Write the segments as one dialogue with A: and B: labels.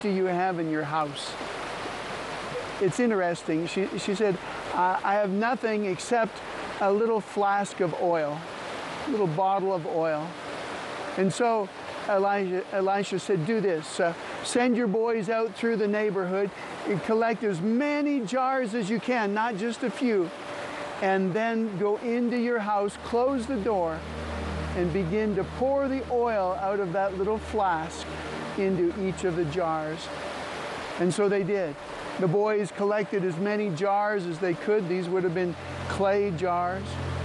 A: do you have in your house? It's interesting. She said, I have nothing except a little flask of oil, a little bottle of oil. And so Elisha said, do this. Send your boys out through the neighborhood and collect as many jars as you can, not just a few. And then go into your house, close the door, and begin to pour the oil out of that little flask into each of the jars. And so they did. The boys collected as many jars as they could. These would have been clay jars.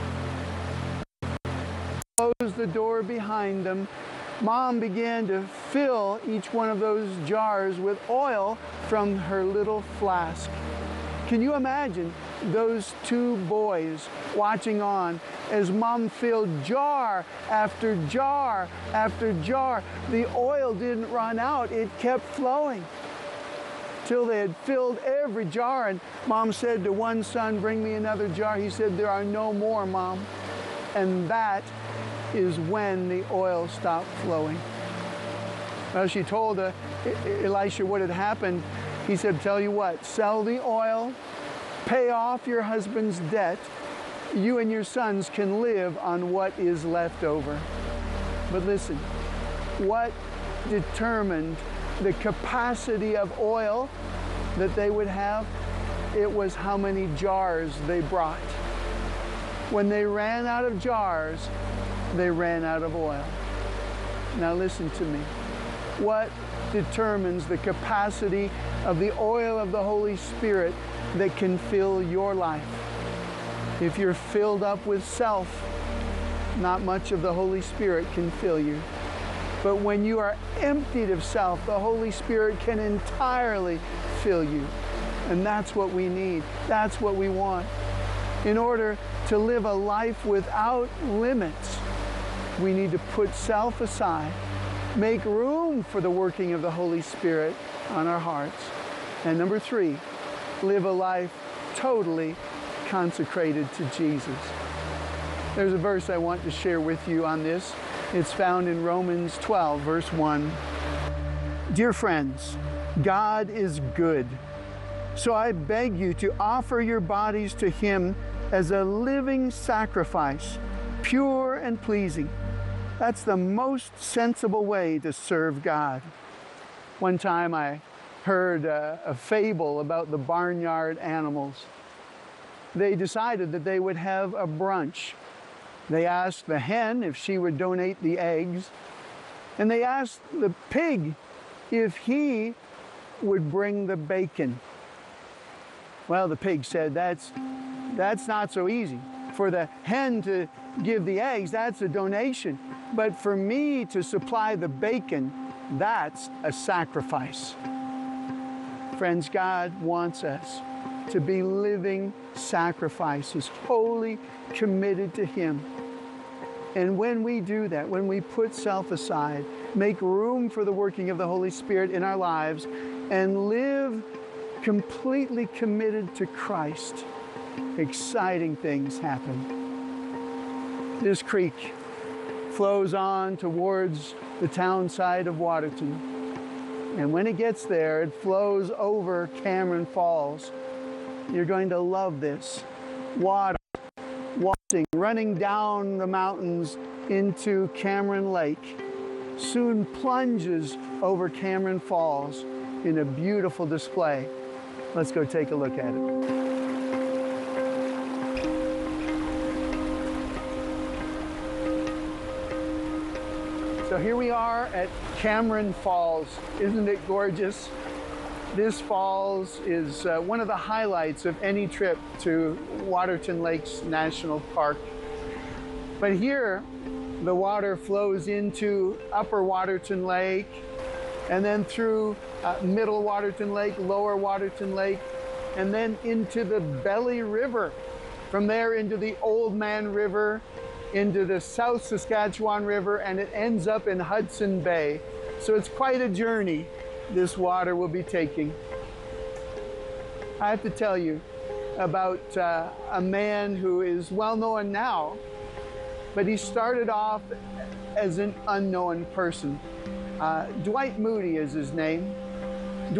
A: Closed the door behind them. Mom began to fill each one of those jars with oil from her little flask. Can you imagine those two boys watching on as Mom filled jar after jar after jar? The oil didn't run out. It kept flowing till they had filled every jar. And Mom said to one son, bring me another jar. He said, there are no more, Mom. And that is when the oil stopped flowing. Well, she told Elisha what had happened. He said, tell you what, sell the oil, pay off your husband's debt. You and your sons can live on what is left over. But listen, what determined the capacity of oil that they would have? It was how many jars they brought. When they ran out of jars, they ran out of oil. Now listen to me. What determines the capacity of the oil of the Holy Spirit that can fill your life? If you're filled up with self, not much of the Holy Spirit can fill you. But when you are emptied of self, the Holy Spirit can entirely fill you. And that's what we need. That's what we want. In order to live a life without limits, we need to put self aside, make room for the working of the Holy Spirit on our hearts. And number 3, live a life totally consecrated to Jesus. There's a verse I want to share with you on this. It's found in Romans 12, verse 1. Dear friends, God is good. So I beg you to offer your bodies to Him as a living sacrifice, pure and pleasing. That's the most sensible way to serve God. One time I heard a fable about the barnyard animals. They decided that they would have a brunch. They asked the hen if she would donate the eggs, and they asked the pig if he would bring the bacon. Well, the pig said, that's not so easy. For the hen to give the eggs, that's a donation. But for me to supply the bacon, that's a sacrifice. Friends, God wants us to be living sacrifices, wholly committed to Him. And when we do that, when we put self aside, make room for the working of the Holy Spirit in our lives, and live completely committed to Christ, exciting things happen. This creek flows on towards the town side of Waterton. And when it gets there, it flows over Cameron Falls. You're going to love this. Water, running down the mountains into Cameron Lake, soon plunges over Cameron Falls in a beautiful display. Let's go take a look at it. So here we are at Cameron Falls. Isn't it gorgeous? This falls is one of the highlights of any trip to Waterton Lakes National Park. But here, the water flows into Upper Waterton Lake, and then through Middle Waterton Lake, Lower Waterton Lake, and then into the Belly River. From there into the Old Man River, into the South Saskatchewan River, and it ends up in Hudson Bay. So it's quite a journey this water will be taking. I have to tell you about a man who is well known now, but he started off as an unknown person. Dwight Moody is his name.